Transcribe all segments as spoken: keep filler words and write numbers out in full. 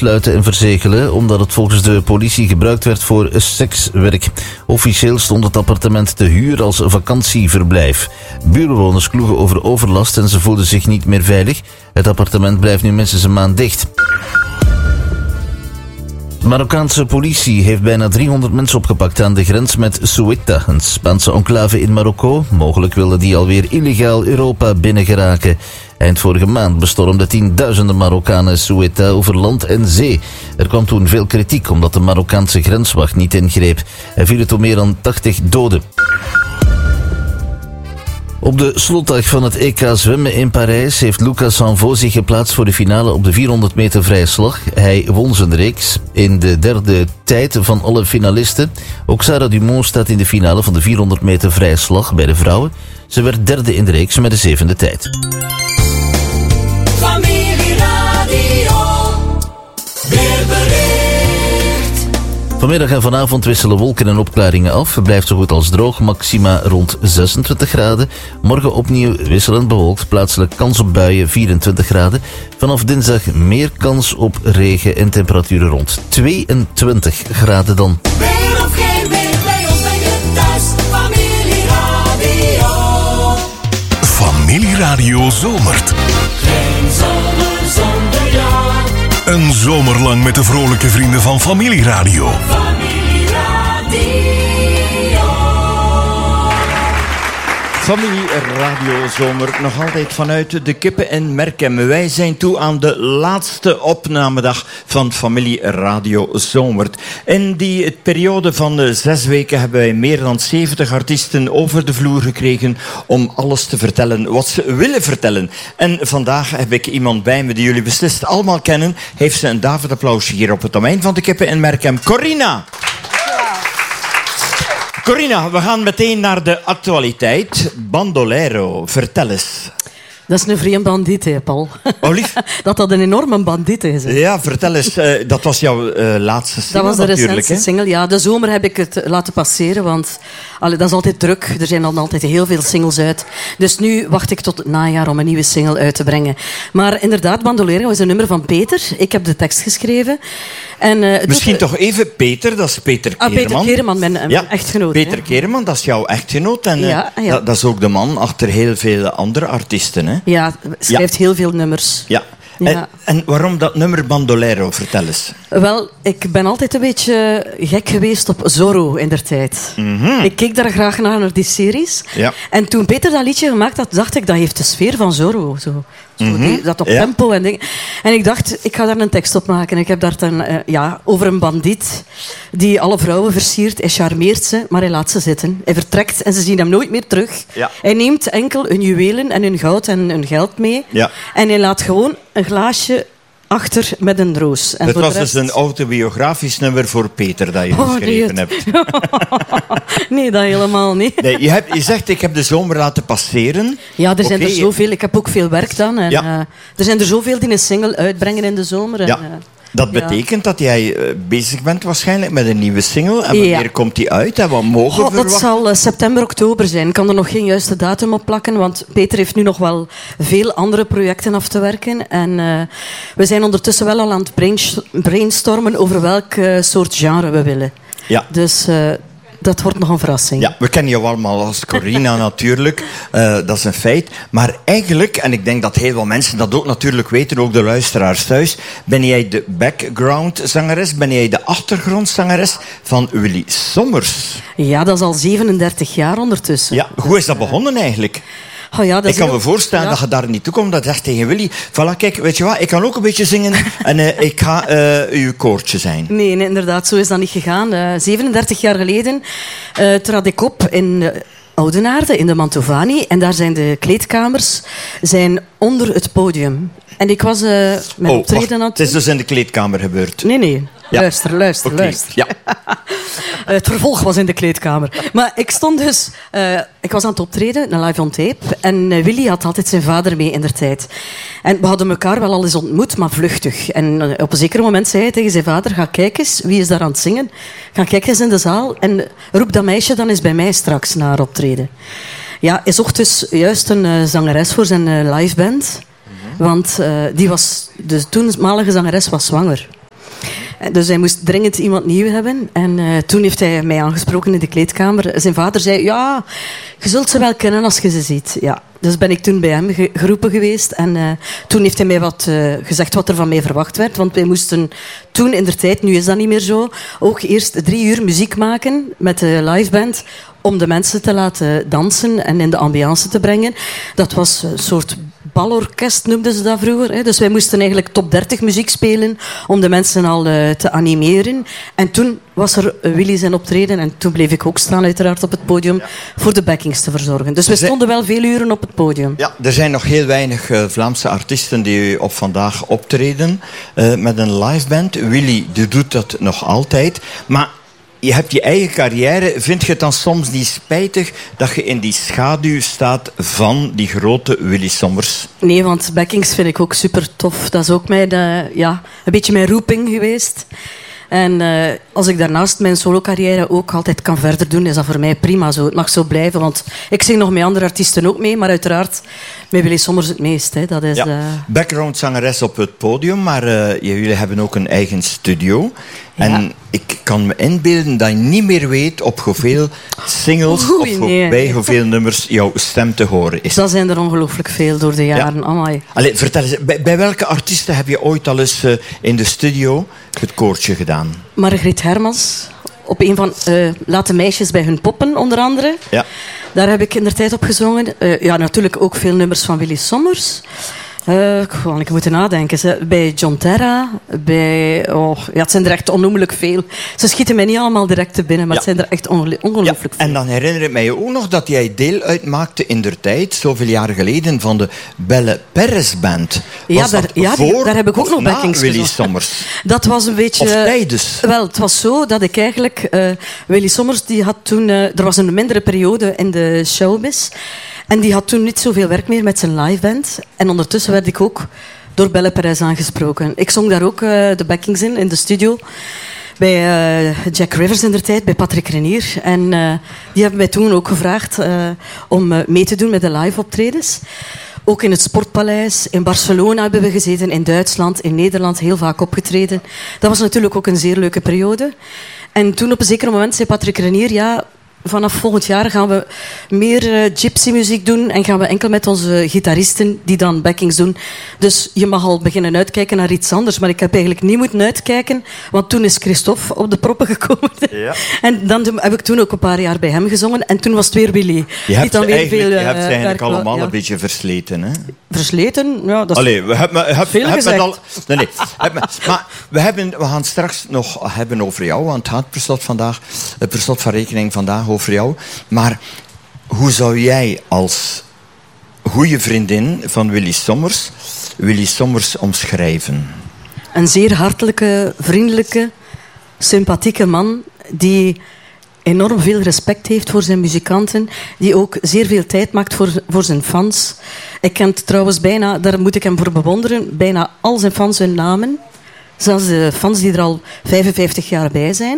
afsluiten en verzegelen, omdat het volgens de politie gebruikt werd voor sekswerk. Officieel stond het appartement te huur als vakantieverblijf. Buurtbewoners kloegen over overlast en ze voelden zich niet meer veilig. Het appartement blijft nu minstens een maand dicht. De Marokkaanse politie heeft bijna driehonderd mensen opgepakt aan de grens met Ceuta, een Spaanse enclave in Marokko. Mogelijk wilden die alweer illegaal Europa binnengeraken. Eind vorige maand bestormden tienduizenden Marokkanen Ceuta over land en zee. Er kwam toen veel kritiek omdat de Marokkaanse grenswacht niet ingreep. Er vielen toen meer dan tachtig doden. Op de slotdag van het E K zwemmen in Parijs heeft Lucas Sanvaux zich geplaatst voor de finale op de vierhonderd meter vrije slag. Hij won zijn reeks in de derde tijd van alle finalisten. Ook Sarah Dumont staat in de finale van de vierhonderd meter vrije slag bij de vrouwen. Ze werd derde in de reeks met de zevende tijd. Familieradio, weerbericht. Vanmiddag en vanavond wisselen wolken en opklaringen af. Het blijft zo goed als droog, maxima rond zesentwintig graden. Morgen opnieuw wisselend bewolkt, plaatselijk kans op buien, vierentwintig graden. Vanaf dinsdag meer kans op regen en temperaturen rond tweeëntwintig graden dan. Weer of geen weer, bij ons ben je thuis. Familieradio. Familieradio zomert. Geen zomer zonder jou. Een zomer lang met de vrolijke vrienden van Familieradio. Familieradio. Familieradio Zomer, nog altijd vanuit de Kippen in Merkem. Wij zijn toe aan de laatste opnamedag van Familieradio Zomert. In die periode van de zes weken hebben wij meer dan zeventig artiesten over de vloer gekregen om alles te vertellen wat ze willen vertellen. En vandaag heb ik iemand bij me die jullie beslist allemaal kennen. Heeft ze een David-applausje hier op het domein van de Kippen in Merkem. Corina! Corina, we gaan meteen naar de actualiteit. Bandolero, vertel eens. Dat is een vreemd bandiet, hè, Paul. Oh, lief. Dat dat een enorme bandiet is. Hè. Ja, vertel eens. Uh, dat was jouw uh, laatste single, Dat was de natuurlijk. recentste single. Ja, de zomer heb ik het laten passeren, want allee, dat is altijd druk. Er zijn dan altijd heel veel singles uit. Dus nu wacht ik tot het najaar om een nieuwe single uit te brengen. Maar inderdaad, Bandolero is een nummer van Peter. Ik heb de tekst geschreven. En, uh, Misschien doet... toch even Peter, dat is Peter Ah, Kereman. Peter Kereman, mijn, mijn ja, echtgenoot. Peter hè. Kereman, dat is jouw echtgenoot. En uh, Ja, ja. Dat, dat is ook de man achter heel veel andere artiesten. Hè? Ja, schrijft heel veel nummers. Ja. Ja. En, en waarom dat nummer Bandolero? Vertel eens. Wel, ik ben altijd een beetje gek geweest op Zorro in der tijd. Mm-hmm. Ik keek daar graag naar, naar die series. Ja. En toen Peter dat liedje gemaakt had, dacht ik, dat heeft de sfeer van Zorro. Zo. Zo Mm-hmm. die, dat op Ja. tempo en dingen. En ik dacht, ik ga daar een tekst op maken. Ik heb daar dan, uh, ja, over een bandiet die alle vrouwen versiert. Hij charmeert ze, maar hij laat ze zitten. Hij vertrekt en ze zien hem nooit meer terug. Ja. Hij neemt enkel hun juwelen en hun goud en hun geld mee. Ja. En hij laat gewoon een glaasje achter met een roos. En Het voor was de rest... dus een autobiografisch nummer voor Peter dat je Oh, geschreven nee, hebt. Nee, dat helemaal niet. Nee, je, hebt, je zegt, ik heb de zomer laten passeren. Ja, er zijn Oké, er zoveel. Ik heb ook veel werk dan. En, Ja. uh, er zijn er zoveel die een single uitbrengen in de zomer. En, Ja. uh, Dat ja. betekent dat jij uh, bezig bent waarschijnlijk met een nieuwe single. En Ja. wanneer komt die uit en wat mogen we Oh, dat verwachten? zal uh, september, oktober zijn. Ik kan er nog geen juiste datum op plakken, want Peter heeft nu nog wel veel andere projecten af te werken. En uh, we zijn ondertussen wel al aan het brainst- brainstormen over welk uh, soort genre we willen. Ja. Dus uh, dat wordt nog een verrassing. Ja, we kennen jou allemaal als Corina natuurlijk. Uh, dat is een feit. Maar eigenlijk, en ik denk dat heel veel mensen dat ook natuurlijk weten, ook de luisteraars thuis, ben jij de background-zangeres, ben jij de achtergrondzangeres van Willy Sommers. Ja, dat is al zevenendertig jaar ondertussen. Ja, hoe is dat begonnen eigenlijk? Oh ja, dat Ik is kan heel- me voorstellen ja. dat je daar niet toe komt, dat je zegt tegen Willy, voilà, kijk, weet je wat, ik kan ook een beetje zingen en uh, ik ga uh, uw koortje zijn. Nee, nee, inderdaad, zo is dat niet gegaan. Uh, zevenendertig jaar geleden uh, trad ik op in uh, Oudenaarde, in de Mantovani. En daar zijn de kleedkamers zijn onder het podium. En ik was uh, mijn Oh, optreden wacht, aan het is dus in de kleedkamer gebeurd. Nee, nee. Ja. Luister, luister, Oké, luister. ja. Uh, het vervolg was in de kleedkamer. Maar ik stond dus... Uh, ik was aan het optreden, een live on tape. En uh, Willy had altijd zijn vader mee in der tijd. En we hadden elkaar wel al eens ontmoet, maar vluchtig. En uh, op een zeker moment zei hij tegen zijn vader, ga kijk eens, wie is daar aan het zingen? Ga kijk eens in de zaal en roep dat meisje dan eens bij mij straks naar optreden. Ja, hij zocht dus juist een uh, zangeres voor zijn uh, liveband. Want uh, die was, de toenmalige zangeres was zwanger. Dus hij moest dringend iemand nieuw hebben. En uh, toen heeft hij mij aangesproken in de kleedkamer. Zijn vader zei, ja, je zult ze wel kennen als je ze ziet. Ja. Dus ben ik toen bij hem ge- geroepen geweest. En uh, toen heeft hij mij wat uh, gezegd wat er van mij verwacht werd. Want wij moesten toen in der tijd, nu is dat niet meer zo, ook eerst drie uur muziek maken met de liveband om de mensen te laten dansen en in de ambiance te brengen. Dat was een soort balorkest, noemden ze dat vroeger. Hè. Dus wij moesten eigenlijk top dertig muziek spelen om de mensen al uh, te animeren. En toen was er uh, Willy zijn optreden en toen bleef ik ook staan uiteraard op het podium ja. voor de backings te verzorgen. Dus we stonden wel veel uren op het podium. Ja, er zijn nog heel weinig uh, Vlaamse artiesten die op vandaag optreden uh, met een liveband. Willy die doet dat nog altijd, maar je hebt je eigen carrière. Vind je het dan soms niet spijtig dat je in die schaduw staat van die grote Willy Sommers? Nee, want backings vind ik ook super tof. Dat is ook mijn, uh, ja, een beetje mijn roeping geweest. En uh, als ik daarnaast mijn solo-carrière ook altijd kan verder doen, is dat voor mij prima zo. Het mag zo blijven, want ik zing nog met andere artiesten ook mee, maar uiteraard met Willy Sommers het meest. Hè. Dat is, ja. uh... background-zangeres op het podium, maar uh, jullie hebben ook een eigen studio. Ja. En ik kan me inbeelden dat je niet meer weet op hoeveel singles Oei, of nee. bij hoeveel nummers jouw stem te horen is. Dat zijn er ongelooflijk veel door de jaren. Ja. Amai. Allee, vertel eens, bij, bij welke artiesten heb je ooit al eens uh, in de studio het koortje gedaan? Margriet Hermans, op een van uh, Laat de meisjes bij hun poppen, onder andere. Ja. Daar heb ik in de tijd op gezongen. Uh, ja, natuurlijk ook veel nummers van Willy Sommers. Uh, ik ga ik moeten nadenken. Ze. Bij John Terra, bij... Oh, ja, het zijn er echt onnoemelijk veel. Ze schieten mij niet allemaal direct te binnen, maar ja. het zijn er echt onge- ongelooflijk ja. veel. En dan herinner ik mij ook nog dat jij deel uitmaakte in der tijd, zoveel jaren geleden, van de Belle Perez Band. Was ja, daar, ja die, voor daar heb ik ook nog backings Willy gezongen. Sommers? Dat was een beetje... Of tijdens? Wel, het was zo dat ik eigenlijk... Uh, Willy Sommers, die had toen... Uh, er was een mindere periode in de showbiz. En die had toen niet zoveel werk meer met zijn liveband. En ondertussen werd ik ook door Belle Perez aangesproken. Ik zong daar ook uh, de backings in, in de studio. Bij uh, Jack Rivers in der tijd, bij Patrick Renier. En uh, die hebben mij toen ook gevraagd uh, om uh, mee te doen met de live optredens. Ook in het Sportpaleis, in Barcelona hebben we gezeten, in Duitsland, in Nederland heel vaak opgetreden. Dat was natuurlijk ook een zeer leuke periode. En toen op een zeker moment zei Patrick Renier, ja, vanaf volgend jaar gaan we meer uh, gypsy-muziek doen en gaan we enkel met onze gitaristen die dan backings doen. Dus je mag al beginnen uitkijken naar iets anders, maar ik heb eigenlijk niet moeten uitkijken, want toen is Christophe op de proppen gekomen. Ja. En dan heb ik toen ook een paar jaar bij hem gezongen en toen was het weer Willy. Je hebt, dan ze, weer eigenlijk, veel, je hebt ze eigenlijk uh, allemaal ja. een beetje versleten, hè? Versleten? Ja, dat is Allee, we hebben, heb, veel heb gezegd. Al, nee, nee. heb, maar we, hebben, we gaan straks nog hebben over jou, want het gaat per slot, vandaag, per slot van rekening vandaag over jou. Maar hoe zou jij als goede vriendin van Willy Sommers Willy Sommers omschrijven? Een zeer hartelijke, vriendelijke, sympathieke man die enorm veel respect heeft voor zijn muzikanten, die ook zeer veel tijd maakt voor, voor zijn fans. Ik ken trouwens bijna, daar moet ik hem voor bewonderen, bijna al zijn fans hun namen. Zelfs de fans die er al vijfenvijftig jaar bij zijn.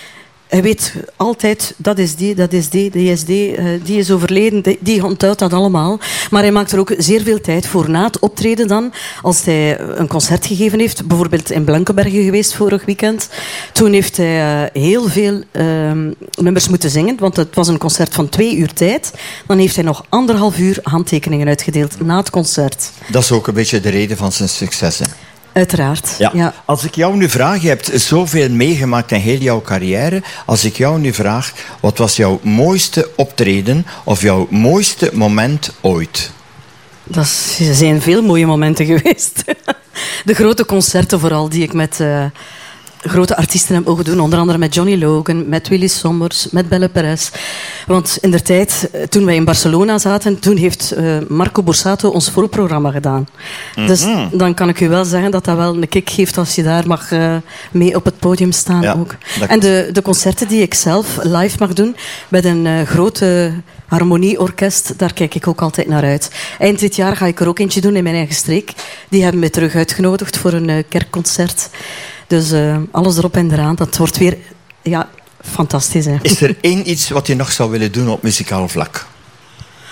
Hij weet altijd, dat is die, dat is die, die is die, uh, die is overleden, die, die onthoudt dat allemaal. Maar hij maakt er ook zeer veel tijd voor na het optreden dan. Als hij een concert gegeven heeft, bijvoorbeeld in Blankenberge geweest vorig weekend. Toen heeft hij uh, heel veel uh, nummers moeten zingen, want het was een concert van twee uur tijd. Dan heeft hij nog anderhalf uur handtekeningen uitgedeeld na het concert. Dat is ook een beetje de reden van zijn succes, hè? Uiteraard, ja. ja. Als ik jou nu vraag, je hebt zoveel meegemaakt in heel jouw carrière. Als ik jou nu vraag, wat was jouw mooiste optreden of jouw mooiste moment ooit? Dat zijn veel mooie momenten geweest. De grote concerten vooral, die ik met uh, grote artiesten heb mogen doen. Onder andere met Johnny Logan, met Willy Sommers, met Belle Perez. Want in der tijd, toen wij in Barcelona zaten, toen heeft uh, Marco Borsato ons voorprogramma gedaan. Mm-hmm. Dus dan kan ik u wel zeggen dat dat wel een kick geeft als je daar mag uh, mee op het podium staan. Ja, ook. En de, de concerten die ik zelf live mag doen met een uh, grote harmonieorkest, daar kijk ik ook altijd naar uit. Eind dit jaar ga ik er ook eentje doen in mijn eigen streek. Die hebben me terug uitgenodigd voor een uh, kerkconcert. Dus uh, alles erop en eraan. Dat wordt weer ja, fantastisch. Hè. Is er één iets wat je nog zou willen doen op muzikaal vlak?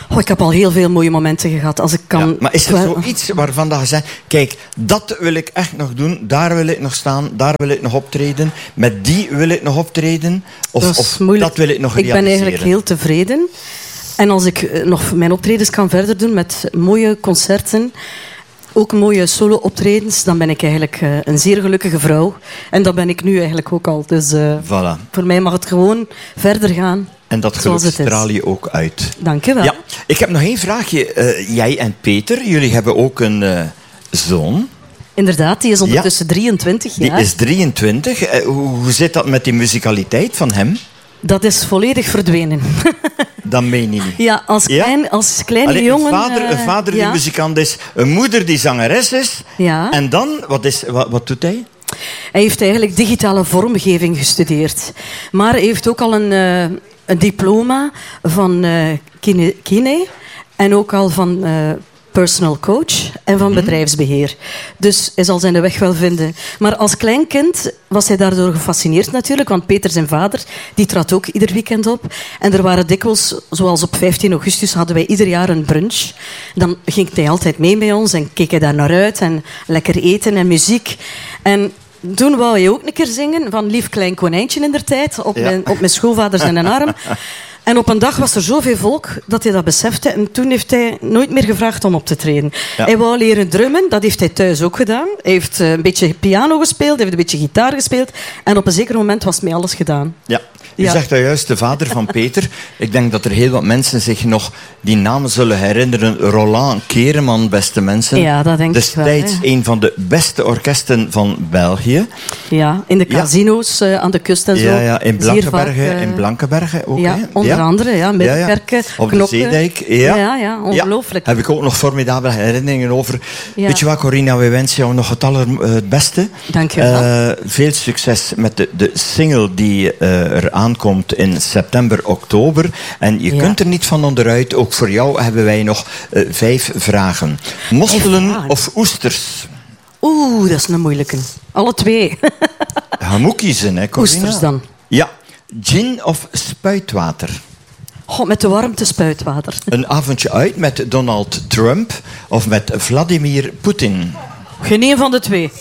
Oh, ik heb al heel veel mooie momenten gehad. Als ik kan... Ja, maar is er zoiets waarvan dat je zegt, kijk, dat wil ik echt nog doen, daar wil ik nog staan, daar wil ik nog optreden, met die wil ik nog optreden, of dat, of moeilijk. dat wil ik nog Ik realiseren? ben eigenlijk heel tevreden. En als ik eh, nog mijn optredens kan verder doen met mooie concerten, ook mooie solo-optredens, dan ben ik eigenlijk uh, een zeer gelukkige vrouw. En dat ben ik nu eigenlijk ook al. Dus uh, Voilà. voor mij mag het gewoon verder gaan. En dat geluk straal je ook uit. Dank je wel. Ja, ik heb nog één vraagje. Uh, jij en Peter, jullie hebben ook een uh, zoon. Inderdaad, die is ondertussen ja, drieëntwintig jaar. Die is drieëntwintig. Uh, hoe, hoe zit dat met die musicaliteit van hem? Dat is volledig verdwenen. Dat meen je niet. Ja, als, klein, ja? als kleine Allee, jongen... Een vader, een vader uh, die ja. muzikant is, een moeder die zangeres is. Ja. En dan, wat, is, wat, wat doet hij? Hij heeft eigenlijk digitale vormgeving gestudeerd. Maar hij heeft ook al een, uh, een diploma van uh, kine, kine en ook al van... Uh, personal coach en van bedrijfsbeheer. Dus hij zal zijn weg wel vinden. Maar als klein kind was hij daardoor gefascineerd natuurlijk, want Peter, zijn vader, die trad ook ieder weekend op. En er waren dikwijls, zoals op vijftien augustus, hadden wij ieder jaar een brunch. Dan ging hij altijd mee bij ons en keek hij daar naar uit en lekker eten en muziek. En toen wou hij ook een keer zingen van Lief Klein Konijntje in der tijd, op, ja. mijn, op mijn schoonvader zijn arm. En op een dag was er zoveel volk dat hij dat besefte. En toen heeft hij nooit meer gevraagd om op te treden. Ja. Hij wou leren drummen, dat heeft hij thuis ook gedaan. Hij heeft een beetje piano gespeeld, hij heeft een beetje gitaar gespeeld. En op een zeker moment was het met alles gedaan. Ja. U ja. zegt dat juist, de vader van Peter. Ik denk dat er heel wat mensen zich nog die naam zullen herinneren. Roland Kereman, beste mensen. Ja, dat denk Destijds ik wel. een van de beste orkesten van België. Ja, in de casino's uh, aan de kust en zo. Ja, ja, in Blankenberge, vaak, uh, in Blankenberge ook. Ja, hè? onder ja. andere, ja, Middenkerken, ja, ja. Op Knokken. de Zeedijk. Ja, ja, ja ongelooflijk. Ja. Heb ik ook nog formidabele herinneringen over. Ja. Weet je wat, Corina, wij wensen jou nog het aller uh, het beste. Dank je wel. Uh, veel succes met de, de single die uh, er aankomt in september, oktober. En je ja. kunt er niet van onderuit. Ook voor jou hebben wij nog uh, vijf vragen. Mosselen vragen. Of oesters? Oeh, dat is een moeilijke. Alle twee. Je moet kiezen, hè, Corina? Oesters dan. Ja. Gin of spuitwater? God, met de warmte spuitwater. Een avondje uit met Donald Trump of met Vladimir Poetin? Geen een van de twee.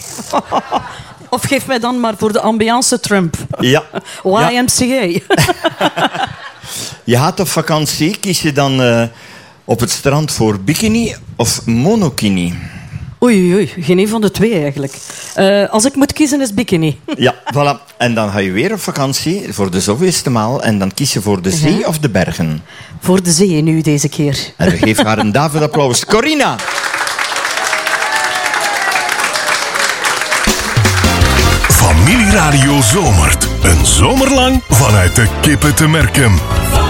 Of geef mij dan maar voor de ambiance Trump. Ja. Y M C A. Je gaat op vakantie, kies je dan uh, op het strand voor bikini of monokini? Oei, oei, geen een van de twee eigenlijk. Uh, als ik moet kiezen is bikini. Ja, voilà. En dan ga je weer op vakantie voor de zoveelste maal en dan kies je voor de zee uh-huh. of de bergen? Voor de zee nu deze keer. En we geven haar een David applaus. Corina! Familieradio Zomert. Een zomer lang vanuit de Kippen te Merkem.